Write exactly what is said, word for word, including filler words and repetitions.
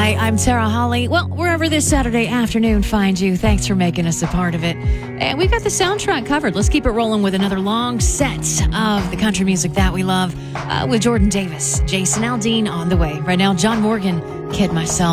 Hi, I'm Sarah Holly. Well, wherever this Saturday afternoon finds you, thanks for making us a part of it. And we've got the soundtrack covered. Let's keep it rolling with another long set of the country music that we love uh, with Jordan Davis, Jason Aldean on the way. Right now, John Morgan, Kid Myself.